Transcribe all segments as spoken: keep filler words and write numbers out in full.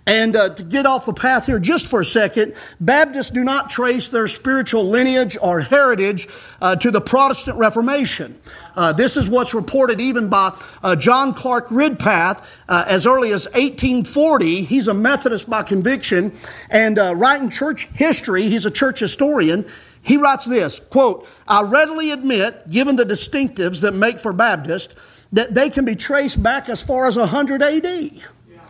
And uh, to get off the path here just for a second, Baptists do not trace their spiritual lineage or heritage uh, to the Protestant Reformation. Uh, this is what's reported even by uh, John Clark Ridpath uh, as early as eighteen forty. He's a Methodist by conviction, and uh, writing church history, he's a church historian. He writes this, quote, "I readily admit, given the distinctives that make for Baptist, that they can be traced back as far as one hundred A D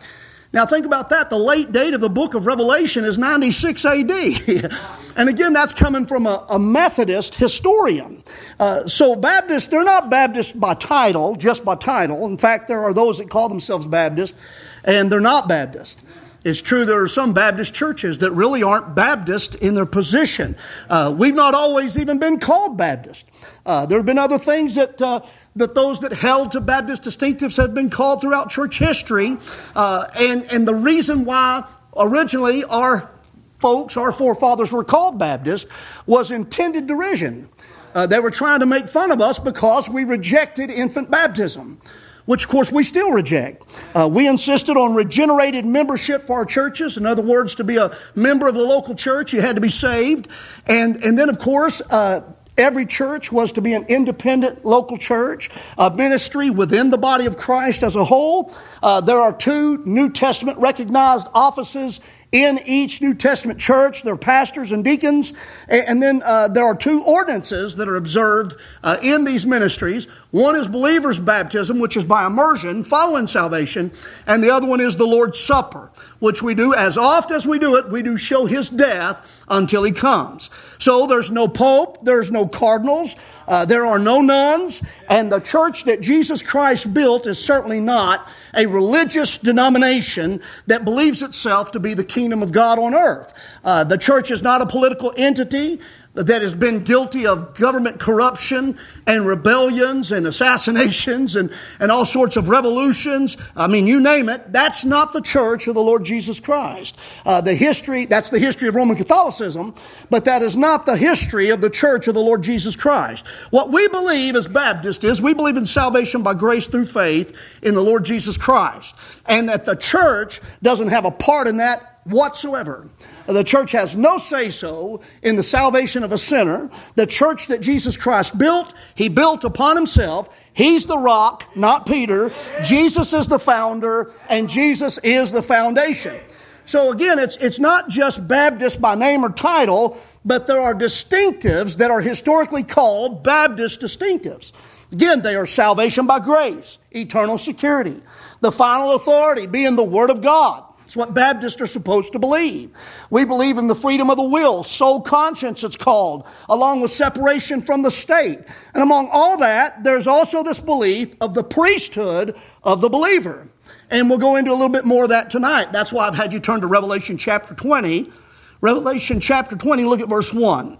Now think about that. The late date of the book of Revelation is ninety-six A D And again, that's coming from a, a Methodist historian. Uh, so Baptists, they're not Baptists by title, just by title. In fact, there are those that call themselves Baptist, and they're not Baptist. It's true there are some Baptist churches that really aren't Baptist in their position. Uh, we've not always even been called Baptist. Uh, there have been other things that uh, that those that held to Baptist distinctives have been called throughout church history. Uh, and, and the reason why originally our folks, our forefathers were called Baptist was intended derision. Uh, they were trying to make fun of us because we rejected infant baptism, which, of course, we still reject. Uh, we insisted on regenerated membership for our churches. In other words, to be a member of the local church, you had to be saved. And, and then, of course, uh, every church was to be an independent local church, a ministry within the body of Christ as a whole. Uh, there are two New Testament recognized offices in each New Testament church. There are pastors and deacons. And then uh, there are two ordinances that are observed uh, in these ministries. One is believer's baptism, which is by immersion following salvation. And the other one is the Lord's Supper, which we do as oft as we do it, we do show His death until He comes. So there's no pope, there's no cardinals, uh, there are no nuns, and the church that Jesus Christ built is certainly not a religious denomination that believes itself to be the kingdom of God on earth. Uh, the church is not a political entity that has been guilty of government corruption and rebellions and assassinations and, and all sorts of revolutions. I mean, you name it. That's not the church of the Lord Jesus Christ. Uh, the history, that's the history of Roman Catholicism, but that is not the history of the church of the Lord Jesus Christ. What we believe as Baptists is we believe in salvation by grace through faith in the Lord Jesus Christ, and that the church doesn't have a part in that whatsoever. The church has no say-so in the salvation of a sinner. The church that Jesus Christ built, He built upon Himself. He's the rock, not Peter. Jesus is the founder, and Jesus is the foundation. So again, it's, it's not just Baptist by name or title, but there are distinctives that are historically called Baptist distinctives. Again, they are salvation by grace, eternal security, the final authority being the Word of God. It's what Baptists are supposed to believe. We believe in the freedom of the will, soul conscience it's called, along with separation from the state. And among all that, there's also this belief of the priesthood of the believer. And we'll go into a little bit more of that tonight. That's why I've had you turn to Revelation chapter twenty. Revelation chapter twenty, look at verse one.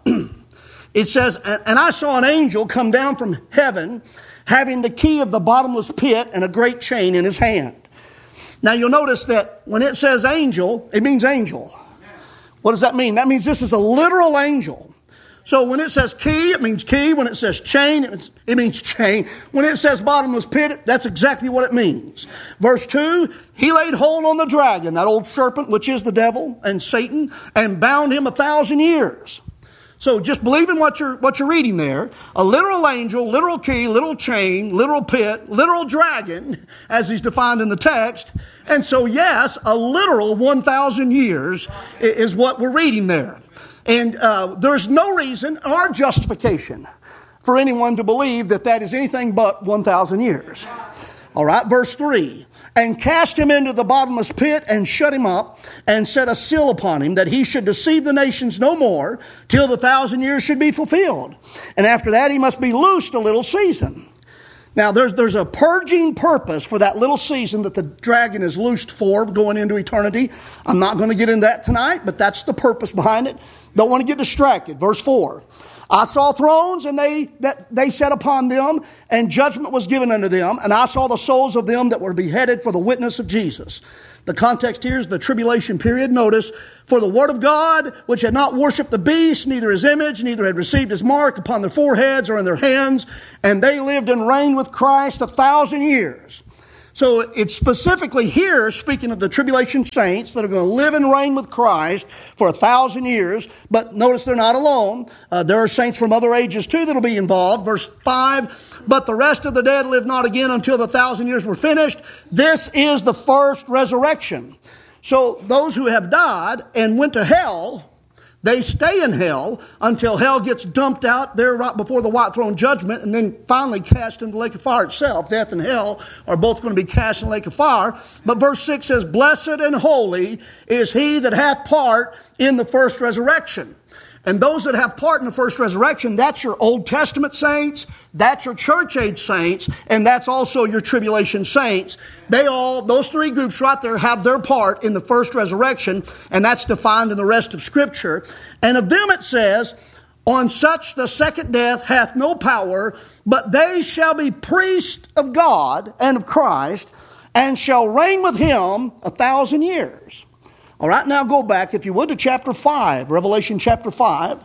It says, "And I saw an angel come down from heaven, having the key of the bottomless pit and a great chain in his hand." Now you'll notice that when it says angel, it means angel. What does that mean? That means this is a literal angel. So when it says key, it means key. When it says chain, it means, it means chain. When it says bottomless pit, that's exactly what it means. Verse two, "He laid hold on the dragon, that old serpent, which is the devil and Satan, and bound him a thousand years." So just believe in what you're, what you're reading there. A literal angel, literal key, literal chain, literal pit, literal dragon, as he's defined in the text. And so yes, a literal one thousand years is what we're reading there. And uh, there's no reason or justification for anyone to believe that that is anything but one thousand years. All right, verse three. "And cast him into the bottomless pit and shut him up and set a seal upon him that he should deceive the nations no more till the thousand years should be fulfilled. And after that he must be loosed a little season." Now there's, there's a purging purpose for that little season that the dragon is loosed for going into eternity. I'm not going to get into that tonight, but that's the purpose behind it. Don't want to get distracted. Verse four. "I saw thrones, and they that they sat upon them, and judgment was given unto them. And I saw the souls of them that were beheaded for the witness of Jesus." The context here is the tribulation period. Notice, "For the word of God, which had not worshipped the beast, neither his image, neither had received his mark upon their foreheads or in their hands. And they lived and reigned with Christ a thousand years." So it's specifically here speaking of the tribulation saints that are going to live and reign with Christ for a thousand years. But notice they're not alone. Uh, there are saints from other ages too that will be involved. Verse five, but the rest of the dead live not again until the thousand years were finished. This is the first resurrection. So those who have died and went to hell, they stay in hell until hell gets dumped out there right before the white throne judgment and then finally cast into the lake of fire itself. Death and hell are both going to be cast in the lake of fire. But verse six says, blessed and holy is he that hath part in the first resurrection. And those that have part in the first resurrection, that's your Old Testament saints, that's your church age saints, and that's also your tribulation saints. They all, those three groups right there have their part in the first resurrection, and that's defined in the rest of Scripture. And of them it says, on such the second death hath no power, but they shall be priests of God and of Christ, and shall reign with him a thousand years. All right, now go back, if you would, to chapter five, Revelation chapter five.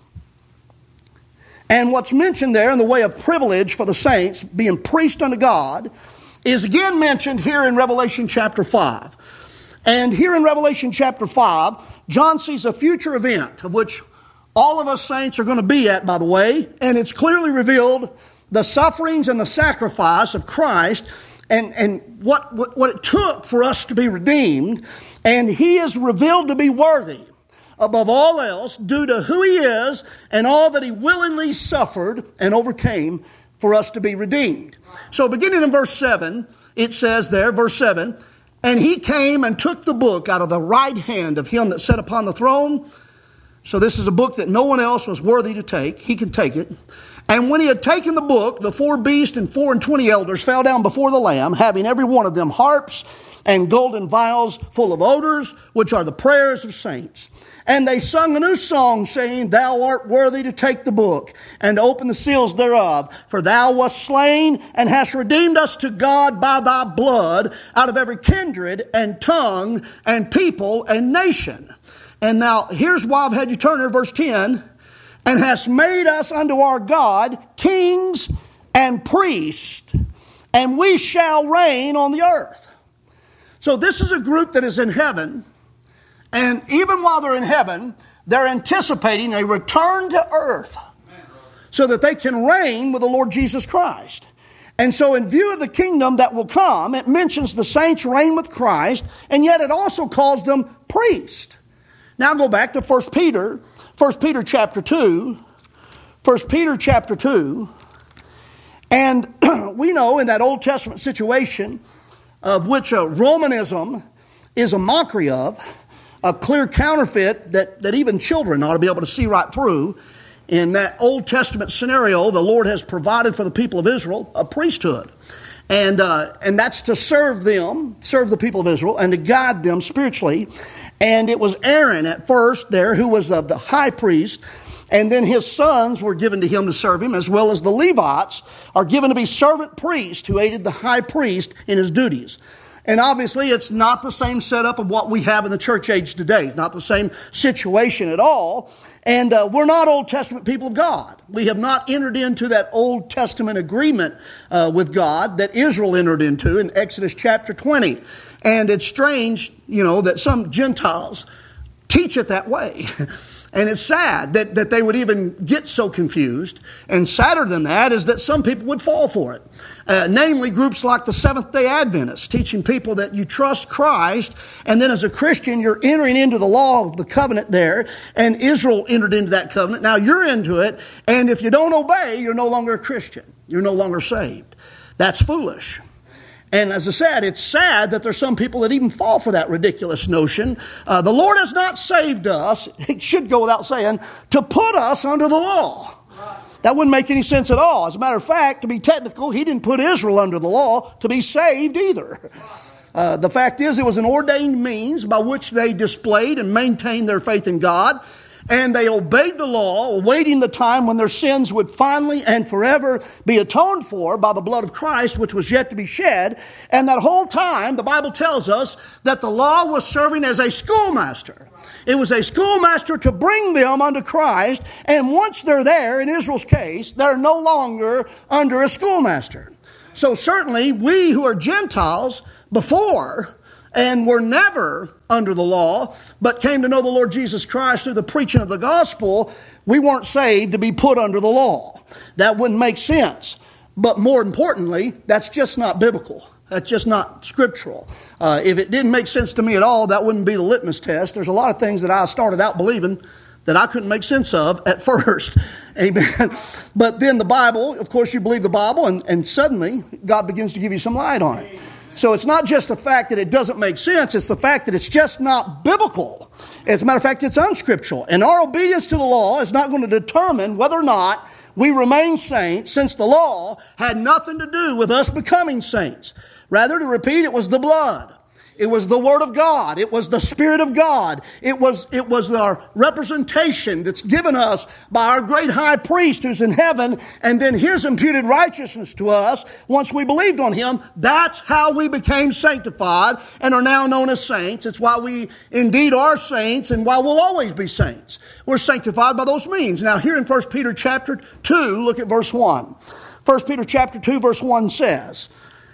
And what's mentioned there in the way of privilege for the saints, being priest unto God, is again mentioned here in Revelation chapter five. And here in Revelation chapter five, John sees a future event of which all of us saints are going to be at, by the way. And it's clearly revealed the sufferings and the sacrifice of Christ and, and what, what, what it took for us to be redeemed. And he is revealed to be worthy above all else due to who he is and all that he willingly suffered and overcame for us to be redeemed. So beginning in verse seven, it says there, verse seven, and he came and took the book out of the right hand of him that sat upon the throne. So this is a book that no one else was worthy to take. He can take it. And when he had taken the book, the four beasts and four and twenty elders fell down before the Lamb, having every one of them harps and golden vials full of odors, which are the prayers of saints. And they sung a new song, saying, thou art worthy to take the book and open the seals thereof. For thou wast slain and hast redeemed us to God by thy blood out of every kindred and tongue and people and nation. And now here's why I've had you turn to verse ten. And hast made us unto our God kings and priests, and we shall reign on the earth. So this is a group that is in heaven, and even while they're in heaven, they're anticipating a return to earth so that they can reign with the Lord Jesus Christ. And so in view of the kingdom that will come, it mentions the saints reign with Christ, and yet it also calls them priests. Now go back to First Peter, First Peter chapter two, First Peter chapter two, and we know in that Old Testament situation, of which uh, Romanism is a mockery of, a clear counterfeit that, that even children ought to be able to see right through. In that Old Testament scenario, the Lord has provided for the people of Israel a priesthood. And uh, and that's to serve them, serve the people of Israel, and to guide them spiritually. And it was Aaron at first there who was uh, the high priest. And then his sons were given to him to serve him, as well as the Levites are given to be servant priests who aided the high priest in his duties. And obviously it's not the same setup of what we have in the church age today. It's not the same situation at all. And uh, we're not Old Testament people of God. We have not entered into that Old Testament agreement uh, with God that Israel entered into in Exodus chapter twenty. And it's strange, you know, that some Gentiles teach it that way. And it's sad that, that they would even get so confused. And sadder than that is that some people would fall for it. Uh, namely, groups like the Seventh-day Adventists, teaching people that you trust Christ, and then as a Christian, you're entering into the law of the covenant there, and Israel entered into that covenant. Now you're into it, and if you don't obey, you're no longer a Christian. You're no longer saved. That's foolish. And as I said, it's sad that there's some people that even fall for that ridiculous notion. Uh, the Lord has not saved us, it should go without saying, to put us under the law. That wouldn't make any sense at all. As a matter of fact, to be technical, he didn't put Israel under the law to be saved either. Uh, the fact is, it was an ordained means by which they displayed and maintained their faith in God. And they obeyed the law, awaiting the time when their sins would finally and forever be atoned for by the blood of Christ, which was yet to be shed. And that whole time, the Bible tells us that the law was serving as a schoolmaster. It was a schoolmaster to bring them unto Christ. And once they're there, in Israel's case, they're no longer under a schoolmaster. So certainly we who are Gentiles before and were never under the law, but came to know the Lord Jesus Christ through the preaching of the gospel, we weren't saved to be put under the law. That wouldn't make sense. But more importantly, that's just not biblical. That's just not scriptural. Uh, if it didn't make sense to me at all, that wouldn't be the litmus test. There's a lot of things that I started out believing that I couldn't make sense of at first. Amen. But then the Bible, of course, you believe the Bible, and, and suddenly God begins to give you some light on it. So it's not just the fact that it doesn't make sense, it's the fact that it's just not biblical. As a matter of fact, it's unscriptural. And our obedience to the law is not going to determine whether or not we remain saints, since the law had nothing to do with us becoming saints. Rather, to repeat, it was the blood. It was the Word of God. It was the Spirit of God. It was, it was our representation that's given us by our great high priest who's in heaven, and then His imputed righteousness to us once we believed on Him. That's how we became sanctified and are now known as saints. It's why we indeed are saints and why we'll always be saints. We're sanctified by those means. Now here in First Peter chapter two, look at verse one. First Peter chapter two verse one says,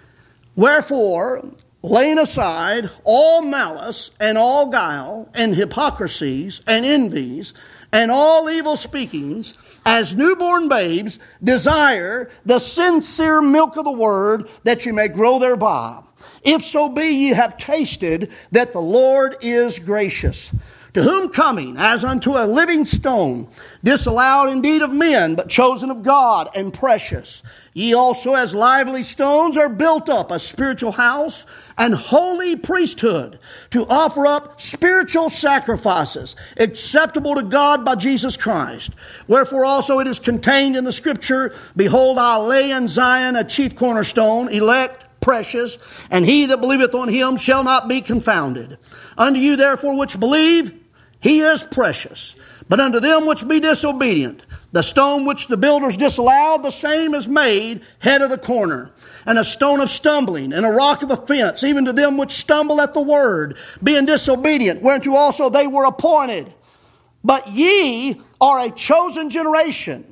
"Wherefore, laying aside all malice and all guile and hypocrisies and envies and all evil speakings, as newborn babes, desire the sincere milk of the word, that you may grow thereby. If so be ye have tasted that the Lord is gracious. To whom coming as unto a living stone, disallowed indeed of men, but chosen of God and precious, ye also as lively stones are built up a spiritual house and holy priesthood, to offer up spiritual sacrifices acceptable to God by Jesus Christ. Wherefore also it is contained in the Scripture, Behold, I lay in Zion a chief cornerstone, elect, precious, and he that believeth on Him shall not be confounded. Unto you therefore which believe, He is precious. But unto them which be disobedient, the stone which the builders disallowed, the same is made head of the corner, and a stone of stumbling, and a rock of offense, even to them which stumble at the word, being disobedient, whereunto also they were appointed. But ye are a chosen generation,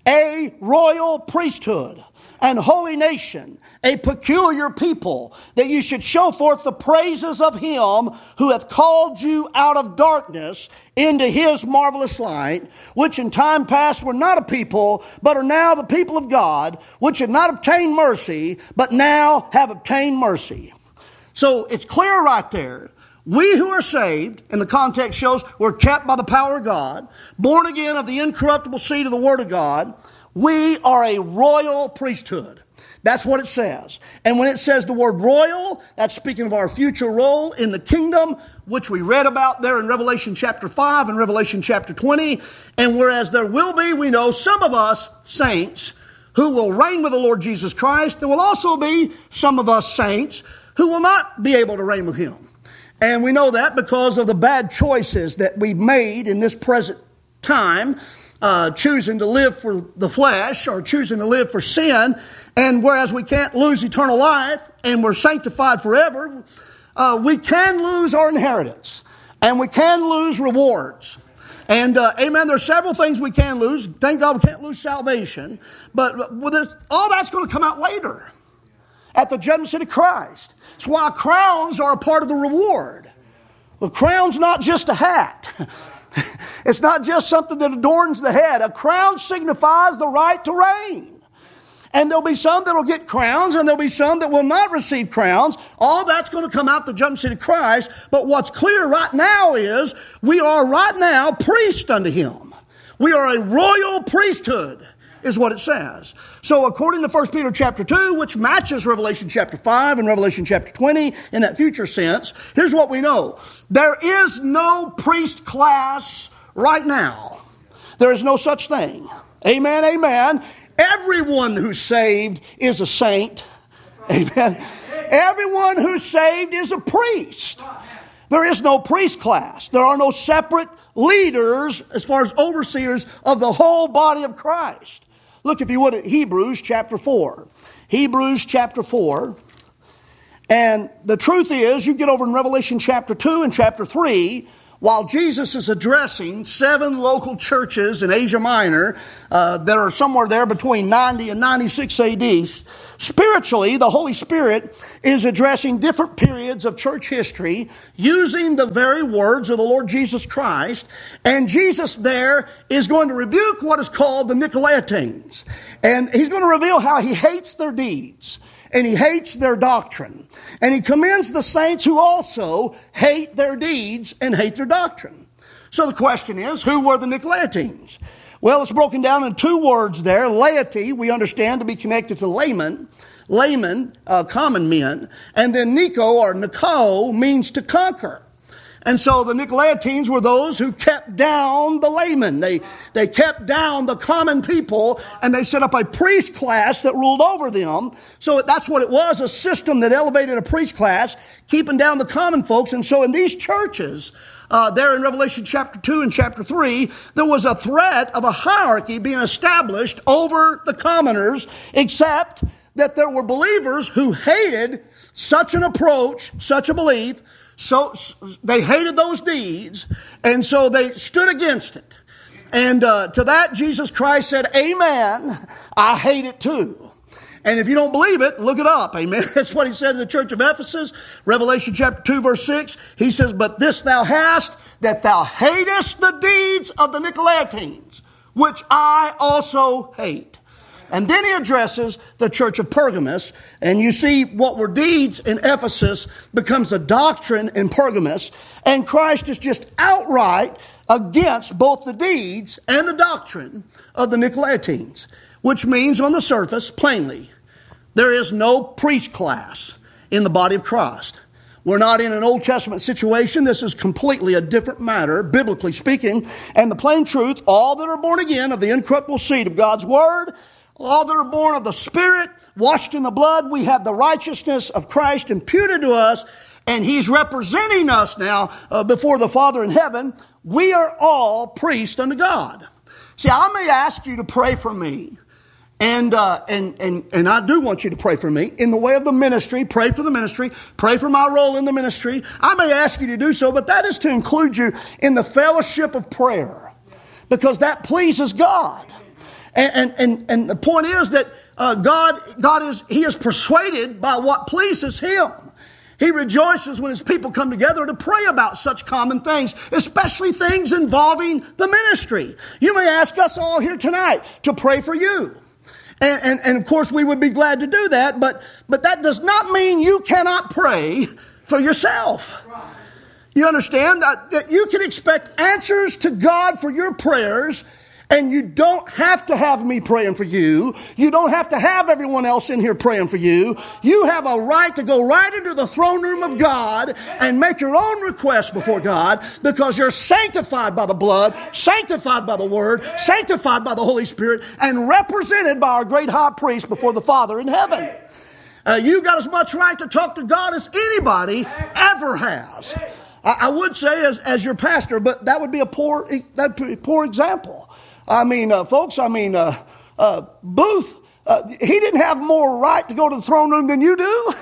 a royal priesthood, and holy nation, a peculiar people, that you should show forth the praises of Him who hath called you out of darkness into His marvelous light, which in time past were not a people, but are now the people of God, which had not obtained mercy, but now have obtained mercy." So it's clear right there. We who are saved, and the context shows we're kept by the power of God, born again of the incorruptible seed of the Word of God. We are a royal priesthood. That's what it says. And when it says the word royal, that's speaking of our future role in the kingdom, which we read about there in Revelation chapter five and Revelation chapter twenty. And whereas there will be, we know, some of us saints who will reign with the Lord Jesus Christ, there will also be some of us saints who will not be able to reign with Him. And we know that because of the bad choices that we've made in this present time, Uh, choosing to live for the flesh or choosing to live for sin. And whereas we can't lose eternal life and we're sanctified forever, uh, we can lose our inheritance and we can lose rewards. And uh, amen, there's several things we can lose. Thank God we can't lose salvation. But, but with this, all that's going to come out later at the judgment seat of Christ. That's why crowns are a part of the reward. The crown's not just a hat. It's not just something that adorns the head. A crown signifies the right to reign. And there'll be some that will get crowns, and there'll be some that will not receive crowns. All that's going to come out the judgment seat of Christ. But what's clear right now is we are right now priests unto Him. We are a royal priesthood, is what it says. So according to First Peter chapter two, which matches Revelation chapter five and Revelation chapter twenty in that future sense, here's what we know. There is no priest class right now. There is no such thing. Amen, amen. Everyone who's saved is a saint. Amen. Everyone who's saved is a priest. There is no priest class. There are no separate leaders as far as overseers of the whole body of Christ. Look, if you would, at Hebrews chapter four. Hebrews chapter four. And the truth is, you get over in Revelation chapter two and chapter three, while Jesus is addressing seven local churches in Asia Minor uh, that are somewhere there between ninety and ninety-six A D, spiritually, the Holy Spirit is addressing different periods of church history using the very words of the Lord Jesus Christ. And Jesus there is going to rebuke what is called the Nicolaitans. And he's going to reveal how he hates their deeds. And he hates their doctrine. And he commends the saints who also hate their deeds and hate their doctrine. So the question is, who were the Nicolaitans? Well, it's broken down in two words there. Laity, we understand to be connected to laymen. Laymen, uh, common men. And then Nico, or Nikao, means to conquer. And so the Nicolaitans were those who kept down the laymen. They, they kept down the common people, and they set up a priest class that ruled over them. So that's what it was, a system that elevated a priest class, keeping down the common folks. And so in these churches, uh, there in Revelation chapter two and chapter three, there was a threat of a hierarchy being established over the commoners, except that there were believers who hated such an approach, such a belief. So they hated those deeds, and so they stood against it. And uh, to that, Jesus Christ said, amen, I hate it too. And if you don't believe it, look it up, amen. That's what he said in the church of Ephesus, Revelation chapter two, verse six. He says, but this thou hast, that thou hatest the deeds of the Nicolaitans, which I also hate. And then he addresses the church of Pergamos. And you see what were deeds in Ephesus becomes a doctrine in Pergamos. And Christ is just outright against both the deeds and the doctrine of the Nicolaitans. Which means on the surface, plainly, there is no priest class in the body of Christ. We're not in an Old Testament situation. This is completely a different matter, biblically speaking. And the plain truth, all that are born again of the incorruptible seed of God's Word, all that are born of the Spirit, washed in the blood, we have the righteousness of Christ imputed to us, and He's representing us now uh, before the Father in heaven. We are all priests unto God. See, I may ask you to pray for me, and uh, and and and I do want you to pray for me in the way of the ministry. Pray for the ministry. Pray for my role in the ministry. I may ask you to do so, but that is to include you in the fellowship of prayer, because that pleases God. And, and, and the point is that uh, God, God is, He is persuaded by what pleases Him. He rejoices when His people come together to pray about such common things, especially things involving the ministry. You may ask us all here tonight to pray for you. And, and, and of course we would be glad to do that, but, but that does not mean you cannot pray for yourself. You understand that, that you can expect answers to God for your prayers. And you don't have to have me praying for you. You don't have to have everyone else in here praying for you. You have a right to go right into the throne room of God and make your own request before God, because you're sanctified by the blood, sanctified by the Word, sanctified by the Holy Spirit, and represented by our great high priest before the Father in heaven. Uh, you got as much right to talk to God as anybody ever has. I, I would say as, as your pastor, but that would be a poor, that'd be a poor example. I mean, uh, folks, I mean, uh, uh, Booth, uh, he didn't have more right to go to the throne room than you do.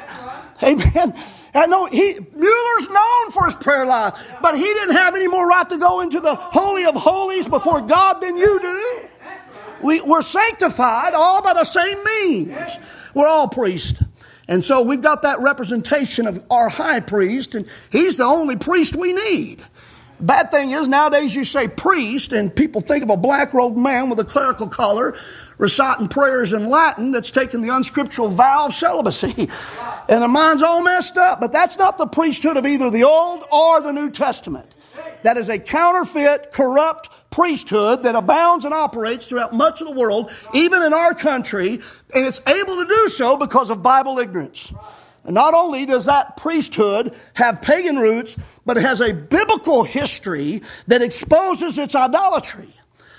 Amen. I know he, Mueller's known for his prayer life, but he didn't have any more right to go into the Holy of Holies before God than you do. We, we're sanctified all by the same means. We're all priests. And so we've got that representation of our high priest, and he's the only priest we need. Bad thing is, nowadays you say priest, and people think of a black-robed man with a clerical collar reciting prayers in Latin that's taken the unscriptural vow of celibacy. And their mind's all messed up. But that's not the priesthood of either the Old or the New Testament. That is a counterfeit, corrupt priesthood that abounds and operates throughout much of the world, even in our country, and it's able to do so because of Bible ignorance. And not only does that priesthood have pagan roots, but it has a biblical history that exposes its idolatry.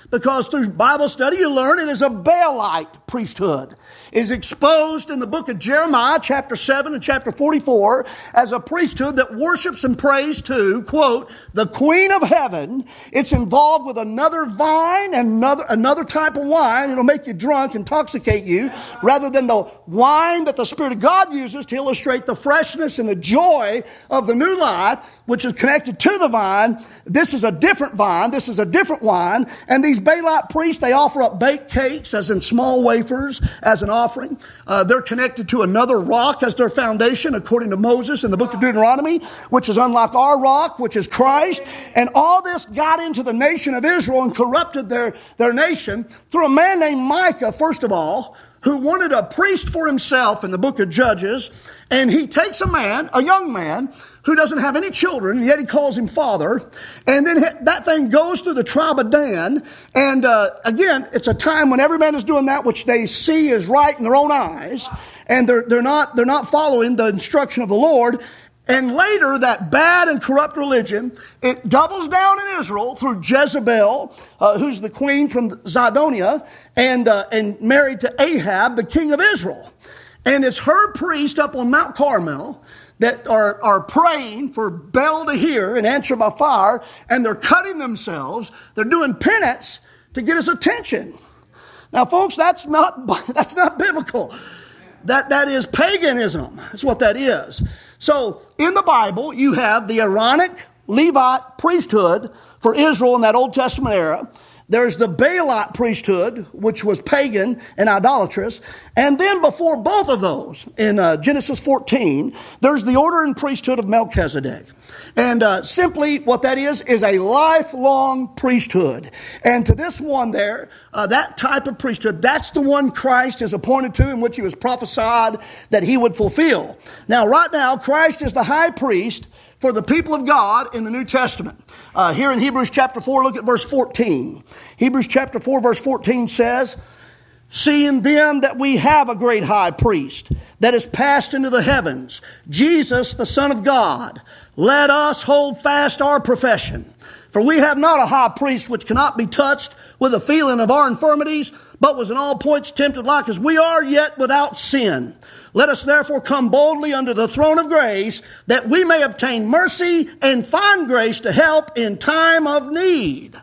Because through Bible study you learn it is a Baalite priesthood. It is exposed in the book of Jeremiah chapter seven and chapter forty-four as a priesthood that worships and prays to, quote, the Queen of Heaven. It's involved with another vine and another, another type of wine. It'll make you drunk, intoxicate you, rather than the wine that the Spirit of God uses to illustrate the freshness and the joy of the new life, which is connected to the vine. This is a different vine. This is a different wine. And these Baalite priests, they offer up baked cakes as in small wafers as an offering. Uh, they're connected to another rock as their foundation, according to Moses in the book of Deuteronomy, which is unlike our rock, which is Christ. And all this got into the nation of Israel and corrupted their, their nation through a man named Micah, first of all, who wanted a priest for himself in the book of Judges. And he takes a man, a young man, who doesn't have any children, yet he calls him father. And then that thing goes through the tribe of Dan. And uh, again, it's a time when every man is doing that which they see is right in their own eyes. And they're, they're not, they're not following the instruction of the Lord. And later, that bad and corrupt religion, it doubles down in Israel through Jezebel, uh, who's the queen from Zidonia, and, uh, and married to Ahab, the king of Israel. And it's her priest up on Mount Carmel that are, are praying for Baal to hear and answer by fire, and they're cutting themselves. They're doing penance to get his attention. Now, folks, that's not, that's not biblical. That, that is paganism. That's what that is. So, in the Bible, you have the Aaronic Levite priesthood for Israel in that Old Testament era. There's the Baalite priesthood, which was pagan and idolatrous. And then before both of those, in uh, Genesis fourteen, there's the order and priesthood of Melchizedek. And uh, simply what that is, is a lifelong priesthood. And to this one there, uh, that type of priesthood, that's the one Christ is appointed to, in which he was prophesied that he would fulfill. Now, right now, Christ is the high priest for the people of God in the New Testament. Uh, here in Hebrews chapter four, look at verse fourteen. Hebrews chapter four, verse fourteen says, seeing then that we have a great high priest that is passed into the heavens, Jesus, the Son of God, let us hold fast our profession. For we have not a high priest which cannot be touched with the feeling of our infirmities, but was in all points tempted like as we are, yet without sin. Let us therefore come boldly under the throne of grace, that we may obtain mercy and find grace to help in time of need.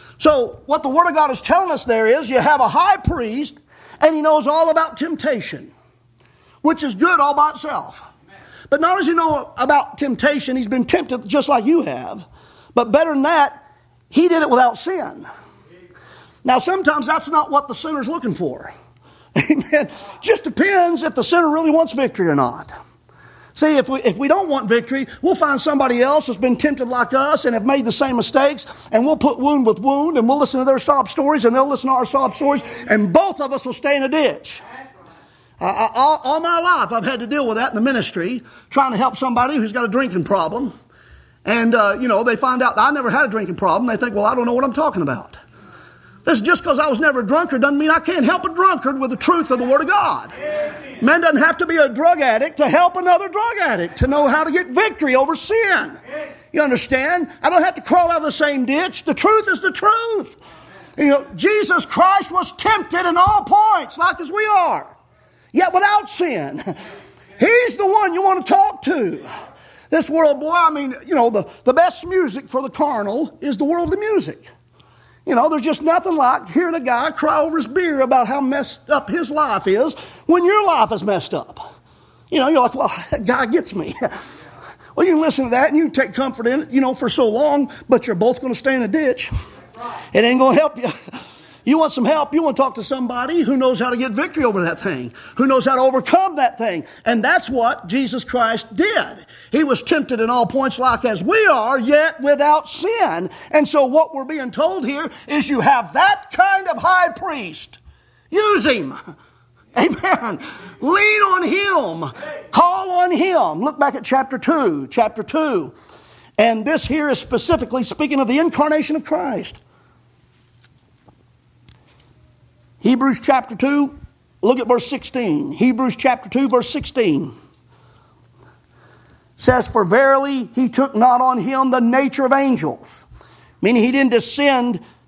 So what the Word of God is telling us there is you have a high priest, and he knows all about temptation, which is good all by itself. But not only does he know about temptation, he's been tempted just like you have. But better than that, he did it without sin. Now, sometimes that's not what the sinner's looking for. Amen. Just depends if the sinner really wants victory or not. See, if we, if we don't want victory, we'll find somebody else that's been tempted like us and have made the same mistakes, and we'll put wound with wound, and we'll listen to their sob stories, and they'll listen to our sob stories, and both of us will stay in a ditch. Uh, I, all, all my life, I've had to deal with that in the ministry, trying to help somebody who's got a drinking problem. And, uh, you know, they find out that I never had a drinking problem. They think, well, I don't know what I'm talking about. This is just because I was never a drunkard doesn't mean I can't help a drunkard with the truth of the Word of God. Man doesn't have to be a drug addict to help another drug addict to know how to get victory over sin. You understand? I don't have to crawl out of the same ditch. The truth is the truth. You know, Jesus Christ was tempted in all points, like as we are, yet without sin. He's the one you want to talk to. This world, boy, I mean, you know, the, the best music for the carnal is the worldly music. You know, there's just nothing like hearing a guy cry over his beer about how messed up his life is when your life is messed up. You know, you're like, well, that guy gets me. Well, you can listen to that and you can take comfort in it, you know, for so long, but you're both going to stay in a ditch. It ain't going to help you. You want some help, you want to talk to somebody who knows how to get victory over that thing, who knows how to overcome that thing. And that's what Jesus Christ did. He was tempted in all points like as we are, yet without sin. And so what we're being told here is you have that kind of high priest. Use him. Amen. Lean on him. Call on him. Look back at chapter two. Chapter two. And this here is specifically speaking of the incarnation of Christ. Hebrews chapter two, look at verse sixteen. Hebrews chapter two, verse sixteen. Says, for verily he took not on him the nature of angels. Meaning he didn't descend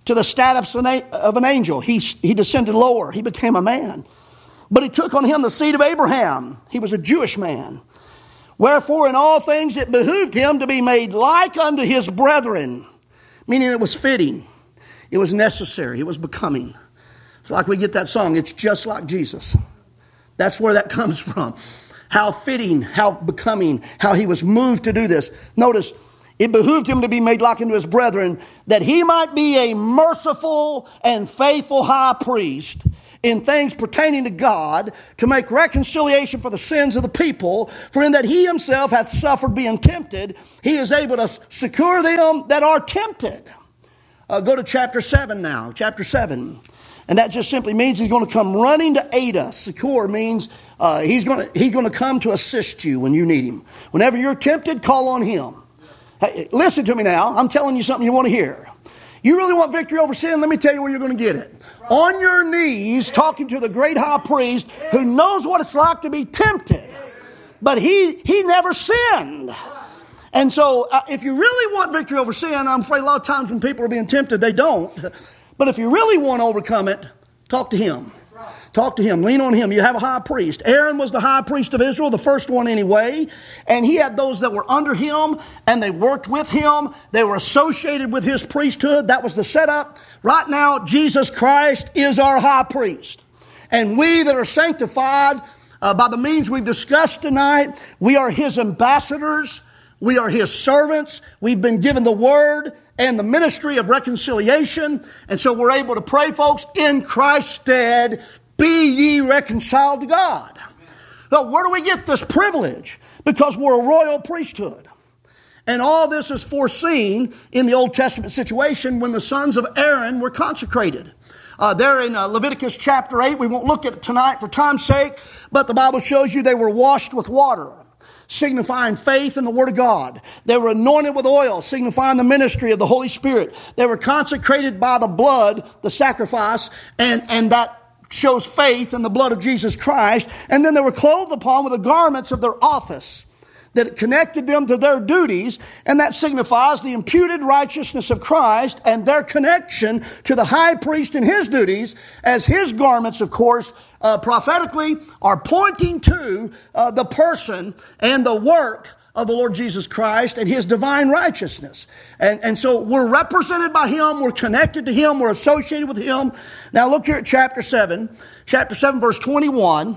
to the status of an angel. He, he descended lower. He became a man. But he took on him the seed of Abraham. He was a Jewish man. Wherefore in all things it behooved him to be made like unto his brethren. Meaning it was fitting. It was necessary. It was becoming. It's like we get that song, it's just like Jesus. That's where that comes from. How fitting, how becoming, how he was moved to do this. Notice, it behooved him to be made like unto his brethren, that he might be a merciful and faithful high priest in things pertaining to God, to make reconciliation for the sins of the people. For in that he himself hath suffered being tempted, he is able to succor them that are tempted. Uh, go to chapter seven now, chapter seven. And that just simply means he's going to come running to aid us. Succor means uh, he's going to he's going to come to assist you when you need him. Whenever you're tempted, call on him. Hey, listen to me now. I'm telling you something you want to hear. You really want victory over sin? Let me tell you where you're going to get it. On your knees, talking to the great high priest who knows what it's like to be tempted. But he, he never sinned. And so uh, if you really want victory over sin, I'm afraid a lot of times when people are being tempted, they don't. But if you really want to overcome it, talk to him. Talk to him. Lean on him. You have a high priest. Aaron was the high priest of Israel, the first one anyway. And he had those that were under him, and they worked with him. They were associated with his priesthood. That was the setup. Right now, Jesus Christ is our high priest. And we that are sanctified uh, by the means we've discussed tonight, we are his ambassadors. We are his servants. We've been given the word and the ministry of reconciliation. And so we're able to pray, folks, in Christ's stead, be ye reconciled to God. So where do we get this privilege? Because we're a royal priesthood. And all this is foreseen in the Old Testament situation when the sons of Aaron were consecrated. Uh, there in uh, Leviticus chapter eight, we won't look at it tonight for time's sake, but the Bible shows you they were washed with water, signifying faith in the Word of God. They were anointed with oil, signifying the ministry of the Holy Spirit. They were consecrated by the blood, the sacrifice, and, and that shows faith in the blood of Jesus Christ. And then they were clothed upon with the garments of their office that connected them to their duties, and that signifies the imputed righteousness of Christ and their connection to the high priest and his duties, as his garments, of course, uh, prophetically are pointing to uh, the person and the work of the Lord Jesus Christ and his divine righteousness. And, and so we're represented by him, we're connected to him, we're associated with him. Now look here at chapter seven, chapter seven verse twenty-one.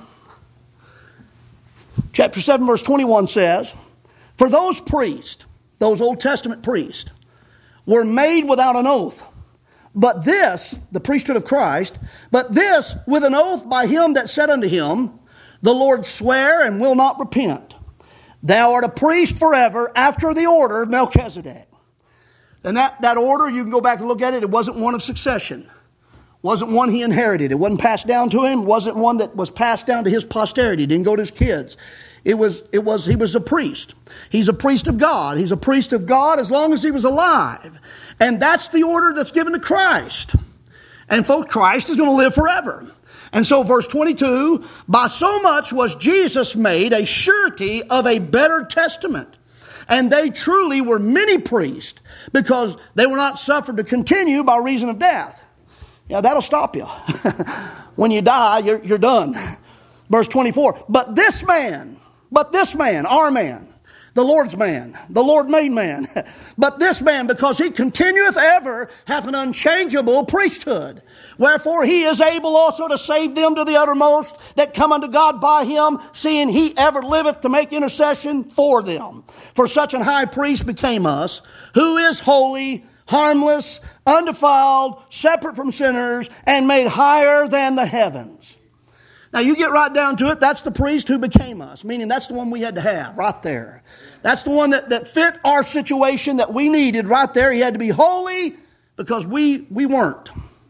Chapter seven verse twenty-one says, for those priests, those Old Testament priests, were made without an oath. But this, the priesthood of Christ, but this with an oath by him that said unto him, the Lord sware and will not repent. Thou art a priest forever after the order of Melchizedek. And that, that order, you can go back and look at it, it wasn't one of succession. Wasn't one he inherited. It wasn't passed down to him. Wasn't one that was passed down to his posterity. It didn't go to his kids. It was, it was, he was a priest. He's a priest of God. He's a priest of God as long as he was alive. And that's the order that's given to Christ. And folks, Christ is going to live forever. And so verse twenty-two, by so much was Jesus made a surety of a better testament. And they truly were many priests, because they were not suffered to continue by reason of death. Yeah, that'll stop you. When you die, you're, you're done. Verse twenty-four, but this man, but this man, our man, the Lord's man, the Lord made man, but this man, because he continueth ever, hath an unchangeable priesthood. Wherefore he is able also to save them to the uttermost that come unto God by him, seeing he ever liveth to make intercession for them. For such an high priest became us, who is holy, harmless, undefiled, separate from sinners, and made higher than the heavens. Now you get right down to it, that's the priest who became us, meaning that's the one we had to have right there. That's the one that, that fit our situation that we needed right there. He had to be holy because we, we weren't.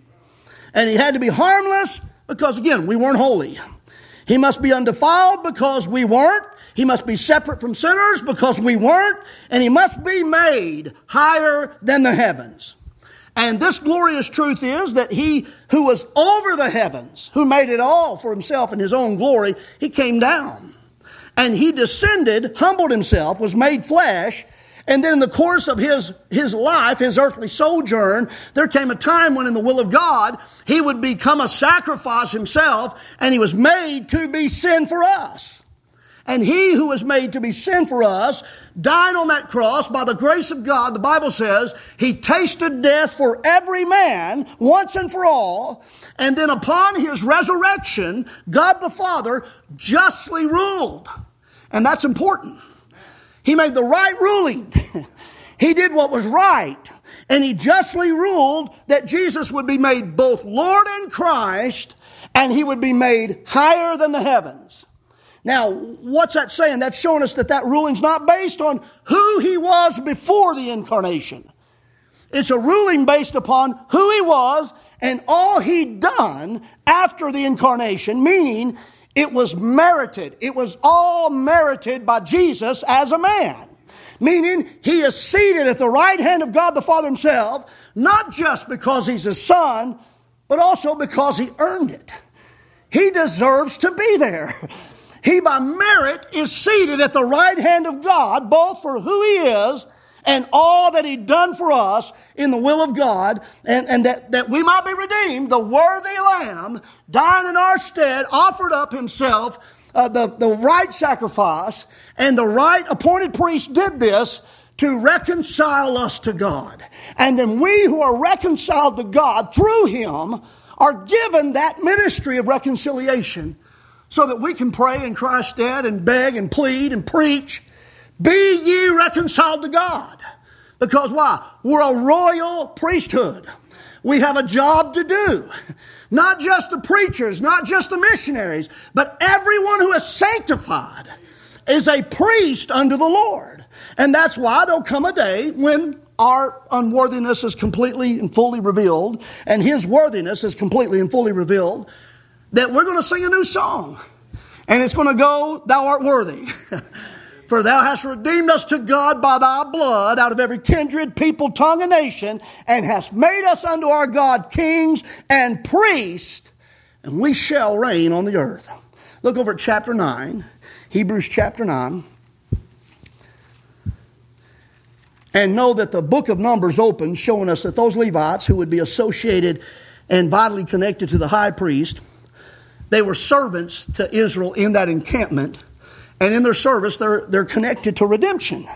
And he had to be harmless because, again, we weren't holy. He must be undefiled because we weren't. He must be separate from sinners because we weren't. And he must be made higher than the heavens. And this glorious truth is that he who was over the heavens, who made it all for himself in his own glory, he came down. And he descended, humbled himself, was made flesh, And then in the course of his, his life, his earthly sojourn, there came a time when in the will of God, he would become a sacrifice himself, and he was made to be sin for us. And he who was made to be sin for us, dying on that cross by the grace of God, the Bible says, he tasted death for every man once and for all. And then upon his resurrection, God the Father justly ruled. And that's important. He made the right ruling. He did what was right. And he justly ruled that Jesus would be made both Lord and Christ, and he would be made higher than the heavens. Now, what's that saying? That's showing us that that ruling's not based on who he was before the incarnation. It's a ruling based upon who he was and all he'd done after the incarnation, meaning it was merited. It was all merited by Jesus as a man. Meaning he is seated at the right hand of God the Father himself, not just because he's his son, but also because he earned it. He deserves to be there. He by merit is seated at the right hand of God, both for who he is and all that he'd done for us in the will of God, and, and that, that we might be redeemed. The worthy Lamb, dying in our stead, offered up himself, uh, the, the right sacrifice, and the right appointed priest did this to reconcile us to God. And then we who are reconciled to God through him are given that ministry of reconciliation, so that we can pray in Christ's stead and beg and plead and preach, be ye reconciled to God. Because why? We're a royal priesthood. We have a job to do. Not just the preachers, not just the missionaries, but everyone who is sanctified is a priest unto the Lord. And that's why there'll come a day when our unworthiness is completely and fully revealed, and his worthiness is completely and fully revealed, that we're going to sing a new song. And it's going to go, thou art worthy. For thou hast redeemed us to God by thy blood out of every kindred, people, tongue, and nation, and hast made us unto our God kings and priests, and we shall reign on the earth. Look over at chapter nine, Hebrews chapter nine. And know that the book of Numbers opens showing us that those Levites who would be associated and vitally connected to the high priest, they were servants to Israel in that encampment, and in their service, they're they're connected to redemption.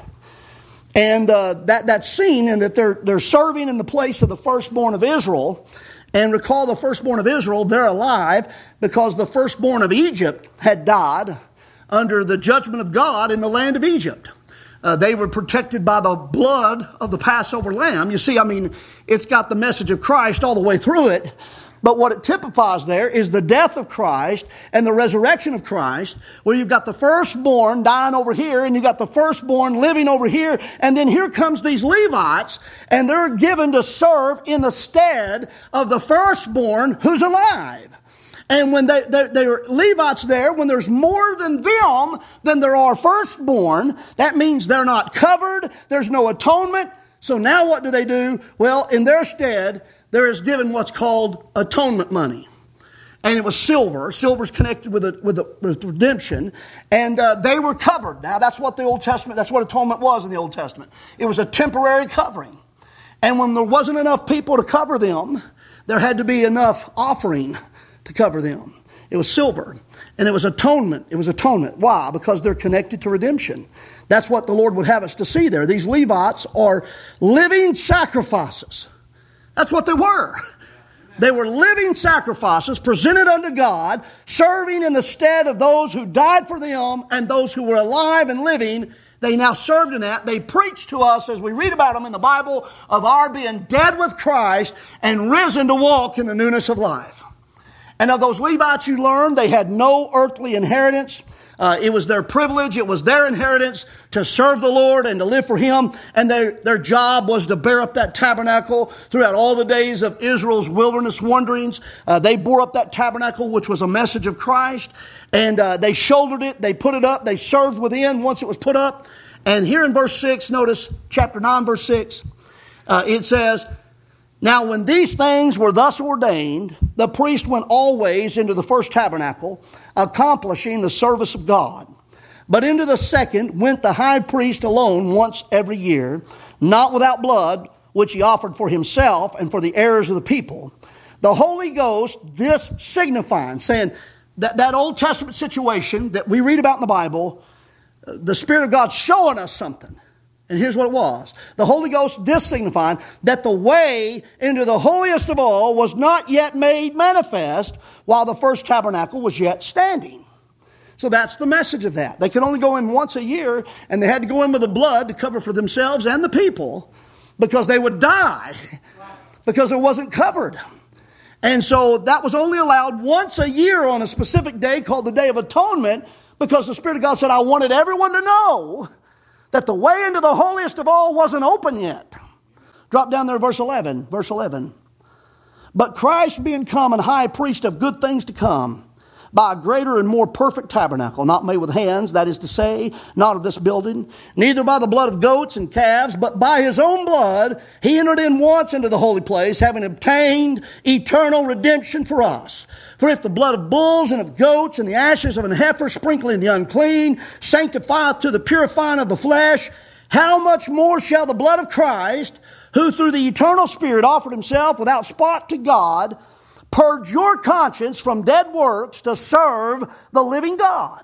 And uh, that that's seen in that they're they're serving in the place of the firstborn of Israel. And recall, the firstborn of Israel, they're alive because the firstborn of Egypt had died under the judgment of God in the land of Egypt. Uh, they were protected by the blood of the Passover lamb. You see, I mean, it's got the message of Christ all the way through it. But what it typifies there is the death of Christ and the resurrection of Christ, where you've got the firstborn dying over here, and you've got the firstborn living over here, and then here comes these Levites, and they're given to serve in the stead of the firstborn who's alive. And when they, they, they are Levites there, when there's more than them than there are firstborn, that means they're not covered, there's no atonement. So now what do they do? Well, in their stead, there is given what's called atonement money. And it was silver. Silver's connected with, a, with, a, with redemption. And uh, they were covered. Now, that's what the Old Testament, that's what atonement was in the Old Testament. It was a temporary covering. And when there wasn't enough people to cover them, there had to be enough offering to cover them. It was silver. And it was atonement. It was atonement. Why? Because they're connected to redemption. That's what the Lord would have us to see there. These Levites are living sacrifices. That's what they were. They were living sacrifices presented unto God, serving in the stead of those who died for them and those who were alive and living. They now served in that. They preached to us, as we read about them in the Bible, of our being dead with Christ and risen to walk in the newness of life. And of those Levites you learned, they had no earthly inheritance. Uh, it was their privilege, it was their inheritance to serve the Lord and to live for Him. And their, their job was to bear up that tabernacle throughout all the days of Israel's wilderness wanderings. Uh, they bore up that tabernacle, which was a message of Christ. And uh, they shouldered it, they put it up, they served within once it was put up. And here in verse six, notice chapter nine, verse six, uh, it says, "Now when these things were thus ordained, the priest went always into the first tabernacle, accomplishing the service of God. But into the second went the high priest alone once every year, not without blood, which he offered for himself and for the errors of the people. The Holy Ghost, this signifying, saying that that Old Testament situation that we read about in the Bible, the Spirit of God showing us something. And here's what it was. The Holy Ghost, this signifying that the way into the holiest of all was not yet made manifest while the first tabernacle was yet standing. So that's the message of that. They could only go in once a year, and they had to go in with the blood to cover for themselves and the people because they would die because it wasn't covered. And so that was only allowed once a year on a specific day called the Day of Atonement because the Spirit of God said, I wanted everyone to know that the way into the holiest of all wasn't open yet. Drop down there verse eleven. Verse eleven. But Christ being come and high priest of good things to come, by a greater and more perfect tabernacle, not made with hands, that is to say, not of this building, neither by the blood of goats and calves, but by his own blood, he entered in once into the holy place, having obtained eternal redemption for us. For if the blood of bulls and of goats and the ashes of an heifer sprinkling the unclean sanctifieth to the purifying of the flesh, how much more shall the blood of Christ, who through the eternal Spirit offered himself without spot to God, purge your conscience from dead works to serve the living God?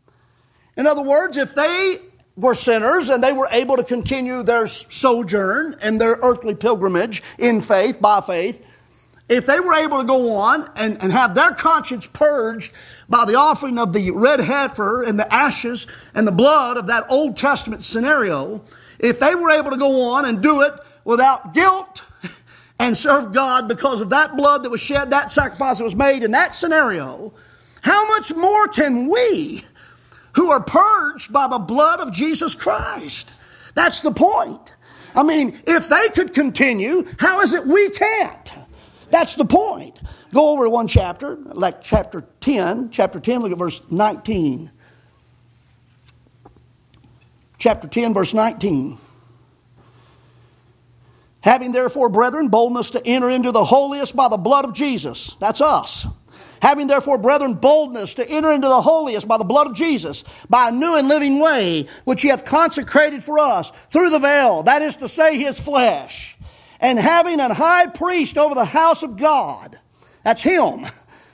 In other words, if they were sinners and they were able to continue their sojourn and their earthly pilgrimage in faith, by faith, if they were able to go on and, and have their conscience purged by the offering of the red heifer and the ashes and the blood of that Old Testament scenario, if they were able to go on and do it without guilt and serve God because of that blood that was shed, that sacrifice that was made in that scenario, how much more can we who are purged by the blood of Jesus Christ? That's the point. I mean, if they could continue, how is it we can't? That's the point. Go over to one chapter, like chapter ten. Chapter ten, look at verse nineteen. Chapter ten, verse nineteen. Having therefore, brethren, boldness to enter into the holiest by the blood of Jesus. That's us. Having therefore, brethren, boldness to enter into the holiest by the blood of Jesus, by a new and living way, which he hath consecrated for us through the veil, that is to say, his flesh. And having an high priest over the house of God, that's him,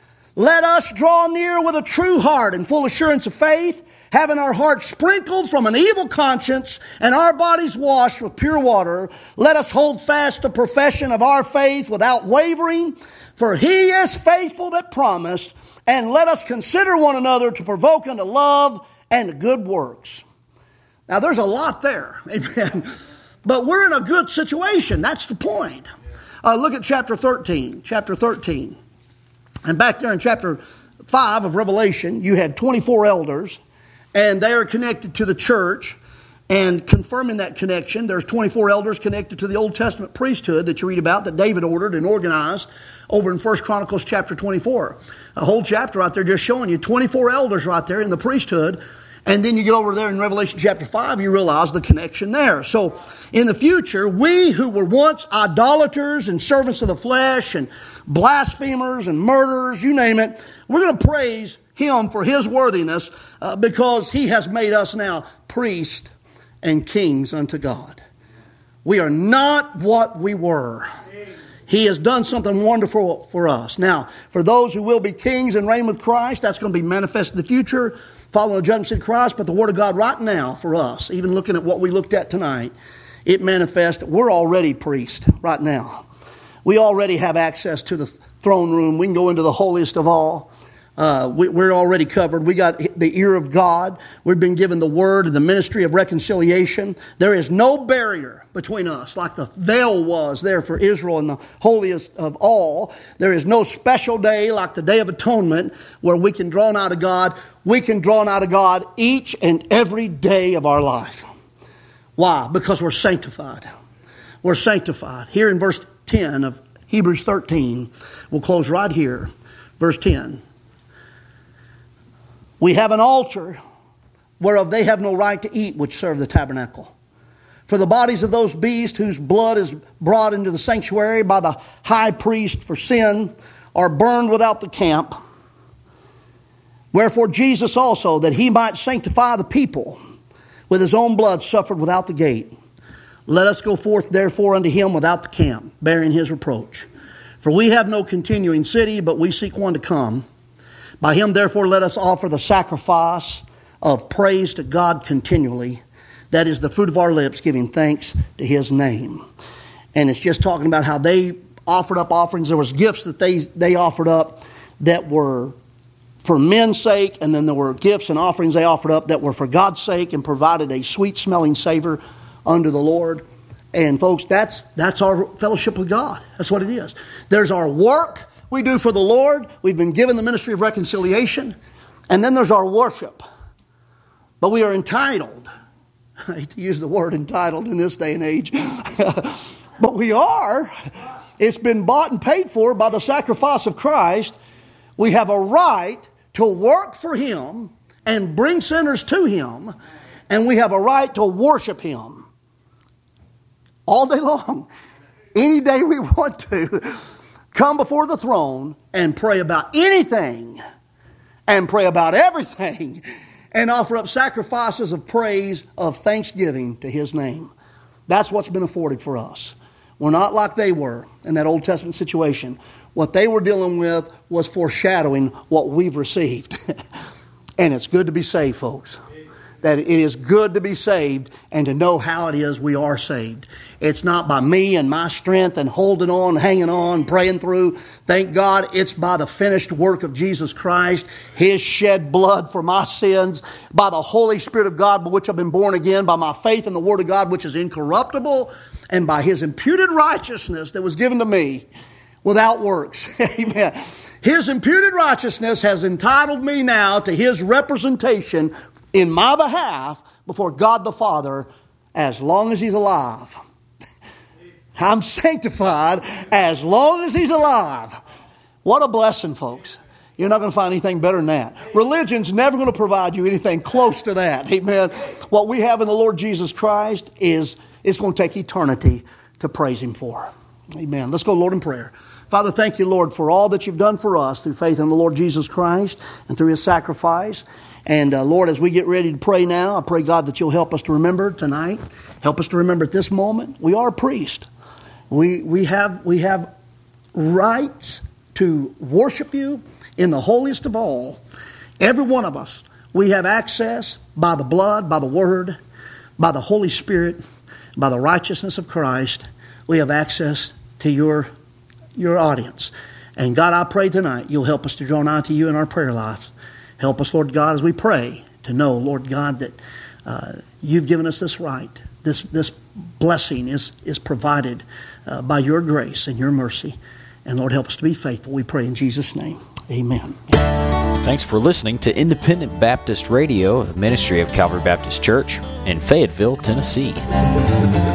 let us draw near with a true heart and full assurance of faith, having our hearts sprinkled from an evil conscience and our bodies washed with pure water. Let us hold fast the profession of our faith without wavering, for he is faithful that promised. And let us consider one another to provoke unto love and good works. Now there's a lot there. Amen. But we're in a good situation. That's the point. Uh, look at chapter thirteen. Chapter thirteen. And back there in chapter five of Revelation, you had twenty-four elders. And they are connected to the church. And confirming that connection, there's twenty-four elders connected to the Old Testament priesthood that you read about, that David ordered and organized over in First Chronicles chapter twenty-four. A whole chapter right there just showing you twenty-four elders right there in the priesthood. And then you get over there in Revelation chapter five, you realize the connection there. So in the future, we who were once idolaters and servants of the flesh and blasphemers and murderers, you name it, we're going to praise him for his worthiness uh, because he has made us now priests and kings unto God. We are not what we were. He has done something wonderful for us. Now, for those who will be kings and reign with Christ, that's going to be manifest in the future, following the judgment seat of Christ. But the Word of God right now for us, even looking at what we looked at tonight, it manifests that we're already priests right now. We already have access to the throne room. We can go into the holiest of all. Uh, we, we're already covered. We got the ear of God. We've been given the word and the ministry of reconciliation. There is no barrier between us, like the veil was there for Israel in the holiest of all. There is no special day like the Day of Atonement where we can draw nigh to God. We can draw nigh to God each and every day of our life. Why? Because we're sanctified. We're sanctified. Here in verse ten of Hebrews thirteen, we'll close right here. Verse ten. We have an altar whereof they have no right to eat which serve the tabernacle. For the bodies of those beasts whose blood is brought into the sanctuary by the high priest for sin are burned without the camp. Wherefore Jesus also, that he might sanctify the people, with his own blood suffered without the gate. Let us go forth therefore unto him without the camp, bearing his reproach. For we have no continuing city, but we seek one to come. By him therefore let us offer the sacrifice of praise to God continually. That is the fruit of our lips, giving thanks to his name. And it's just talking about how they offered up offerings. There was gifts that they, they offered up that were for men's sake, and then there were gifts and offerings they offered up that were for God's sake and provided a sweet-smelling savor unto the Lord. And folks, that's that's our fellowship with God. That's what it is. There's our work we do for the Lord. We've been given the ministry of reconciliation. And then there's our worship. But we are entitled. I hate to use the word entitled in this day and age. But we are. It's been bought and paid for by the sacrifice of Christ. We have a right to work for him and bring sinners to him. And we have a right to worship him all day long. Any day we want to come before the throne and pray about anything and pray about everything and offer up sacrifices of praise, of thanksgiving to his name. That's what's been afforded for us. We're not like they were in that Old Testament situation. What they were dealing with was foreshadowing what we've received. And it's good to be saved, folks. That it is good to be saved and to know how it is we are saved. It's not by me and my strength and holding on, hanging on, praying through. Thank God it's by the finished work of Jesus Christ, his shed blood for my sins, by the Holy Spirit of God by which I've been born again, by my faith in the Word of God which is incorruptible, and by his imputed righteousness that was given to me without works. Amen. His imputed righteousness has entitled me now to his representation in my behalf before God the Father as long as he's alive. I'm sanctified as long as he's alive. What a blessing, folks. You're not going to find anything better than that. Religion's never going to provide you anything close to that. Amen. What we have in the Lord Jesus Christ is it's going to take eternity to praise him for. Amen. Let's go, Lord, in prayer. Father, thank you, Lord, for all that you've done for us through faith in the Lord Jesus Christ and through his sacrifice. And uh, Lord, as we get ready to pray now, I pray, God, that you'll help us to remember tonight. Help us to remember at this moment, we are a priest. We, we, have, we have rights to worship you in the holiest of all. Every one of us, we have access by the blood, by the word, by the Holy Spirit, by the righteousness of Christ. We have access to your your audience. And God, I pray tonight you'll help us to draw nigh to you in our prayer lives. Help us, Lord God, as we pray to know, Lord God, that uh, you've given us this right. This this blessing is, is provided uh, by your grace and your mercy. And Lord, help us to be faithful. We pray in Jesus' name. Amen. Thanks for listening to Independent Baptist Radio, a ministry of Calvary Baptist Church in Fayetteville, Tennessee.